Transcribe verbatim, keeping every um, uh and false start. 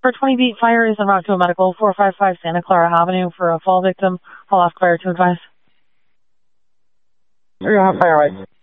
For twenty beat, fire is en route to a medical, four five five Santa Clara Avenue for a fall victim. I'll ask fire to advise. You're going to have fire right.